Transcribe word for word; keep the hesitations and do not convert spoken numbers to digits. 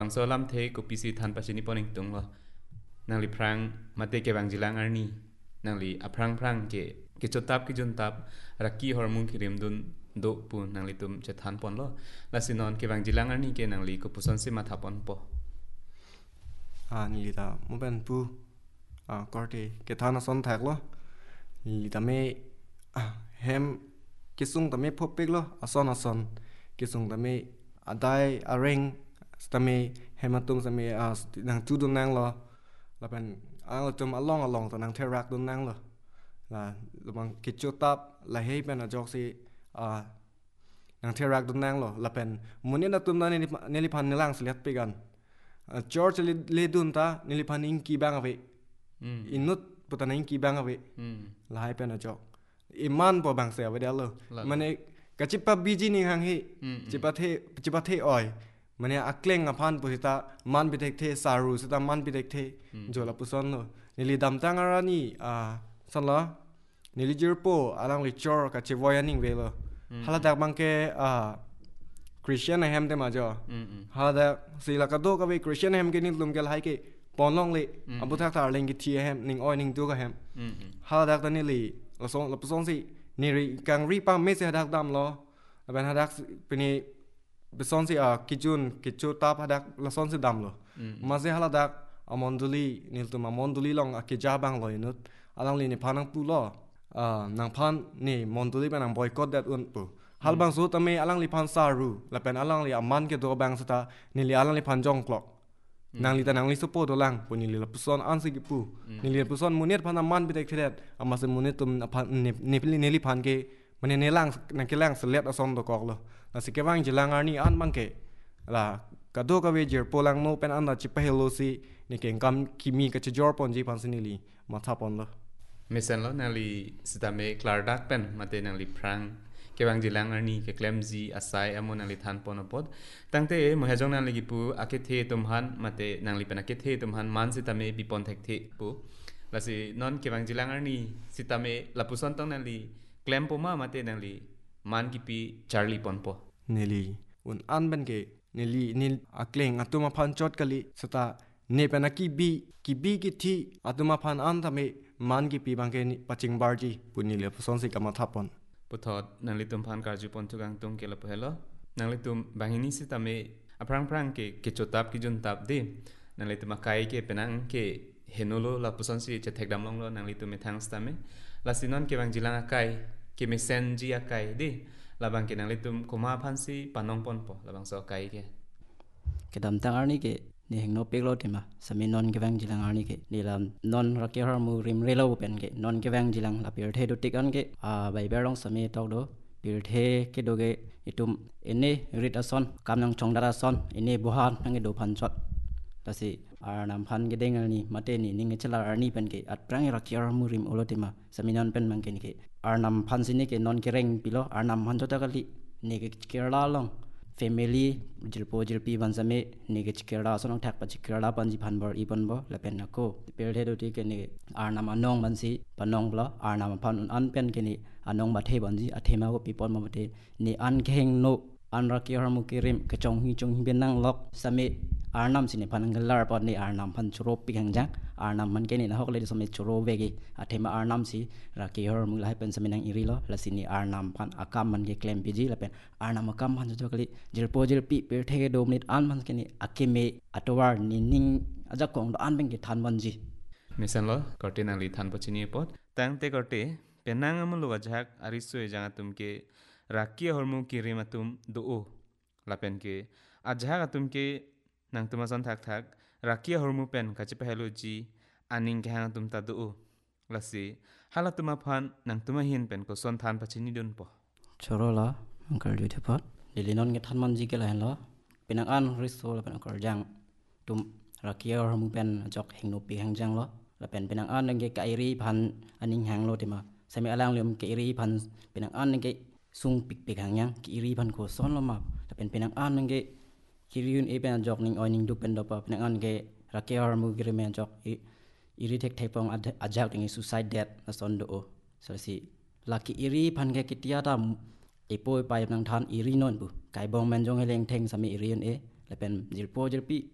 so lam the ko pisi than pasini poning tung lo nang li prang mate ke bang jilang arni nang li aprang prang ke ke chotap ki jun tap rakki hormon ki rim dun do pu nang li tum che than pon lo la sinon ke bang jilang arni ke nang li ko puson se ma tha pon po à ni ta mo ben pu à có thể cái thằng nó son thạc lo ni ta me à hem cái sung ta me phop pek lo a son a son cái sung ta me a dai a ring ta me hem a tum sa me a nang tu dun nang lo la ben a lo tum a long a long ta nang the rak dun nang lo là lo bang cái chu tap la he ben a jok si a nang the rak dun nang lo la ben mun ni na tum na ni ni li phan ni lang slet pe gan George le dun ta ni li phan in ki bang ave inut putan in ki bang ave la hai pen a jok iman po bang se ave dalo mane ka chipa biji ni hang hi chipa the chipa the oi mane akleng a phan pu ta man bi tek the saru sita man bi tek the jola puson lo ni li dam tang ara ni a sanla ni li jirpo alang li chor ka che voyaning ve lo hala dak bang ke a Christian hem te ma jo hala si la ka do ka ve Christian hem ke ni lum ke lai ke pon long le abu thak thar leng ki thi hem ning oi ning tu ka hem hala dak ta ni li la song la song si ni ri kang ri pa me se dak dam lo ben hadak pe ni be son si a kijun kichu ta hadak la son si dam lo ma se hala dak amonduli ni tu ma monduli long a ki ja bang lo inut alang li ni phanang pu lo a nang phan ni monduli ben ang boycott that un pu hal bang su ta me alang li phan saru la pen alang li aman ke do bang sta ni li alang li phan jong klok nang li ta nang li support do lang pu ni li la puson an si ki pu ni li puson munet phan aman bi tek thret ama se munet tum phan ni ni ni li phan ke mane ne lang nang ke lang selet asom do kok lo la si ke wang ji lang ar ni an bang ke la ka do ka we jer polang no pen an da chi pa hello si ni ke kam kimi ka chi jor pon ji phan sin li ma tha pon lo mesen lo nang li sitame klar dak pen mate nang li prang ke bang jilang arni ke klemzi asai amon nang li than pon pod tangte mo hejong nang li pu ake the tum han mate nang li pen ake the tum han man sitame bi pon thek the pu la si non ke bang jilang arni sitame la puson tong nang li klem po ma mate nang li man ki pi charlie pon po neli un an ben ke neli nil akleng atuma phan chot kali sata ne pen ki bi ki bi ki thi atuma phan an thame man ki pi bang ke ni paching barji punni le puson si kama thapon puthot nang li tum phan kar ju pon tugang tung ke la phelo nang li tum bangini sitame aprang prang ke ke chotap ki jun tap de nang li tum kai ke penang ke henolo la puson si che thek dam long lo nang li tum thang stame la sinon ke bang jilang kai ke mesen ji akai de la bang ke nang li tum koma phan si panong pon po la bang so kai ke ke dam tang arni ke ni hengno peklo tima sami non ke bang jilang arni ke ni lam non rakya har mu rim relo pen ke non ke bang jilang la pir the do tik an ke a bai berong sami tok do pir the ke do ge itum ene rit ason kam nang chong dara son ene buhan nang do phan chot tasi ar nam phan ge deng ni mate ni ning chela arni pen ke at prang rakya har mu rim olotima sami non pen mang ke ni ke ar nam phan sini ke non ke reng pilo ar nam han chota kali ni ke kerala long family jilpo jilpi bansame nege chikera sonong thak pa chikera panji phanbor ibon bo lapen nako perde do ti ke ni arnam anong bansi panong bla arnam phan an pen ke ni anong ba the banji athema ko pipon ma mate ni an kheng no an rakki harmu kirim ke chong hi chong hi benang lok same arnam sine phanangalar pot ni arnam phan churo pi hangjang arnam man ke ni na hok le some churo vegi athema arnam si rakki harmu lai pen saminang iri lo lasini arnam phan akam man ge claim piji lapen arnam akam phan jo kali jilpo jilpi per thege do minute an man ke ni akime atowar ni ning aja kong do an beng ke than banji mesen lo korte nang li than pochini pot tang te korte penang amul lo ajak ariso e janga tum ke rakki harmu kirim atum do o lapen ke ajak atum ke nang tumason thak thak rakia hormu pen kachi pehaloji aning ke hang tum ta du lasi hala tuma phan nang tuma hin pen ko son than pachini dun po chorola angkal ju thepot dilinon ke than manji ke lain lo penang an riso la pen angkal jang tum rakia hormu pen jok hingno pi hang jang lo la pen penang an nge kairi phan aning hang lo tima sami alang lem kairi phan penang an nge sung pik pik hang yang kairi phan ko son lo ma la pen penang an nge kiriun e pen jok ning oining du pen dopa pen an ge rakya har mu gire men jok i iri tek tek pong ajak ning suicide death na son do so si laki iri phan ge kitia ta e poi pai nang than iri non bu kai bong men jong heleng theng sami iri e le pen jil po jil pi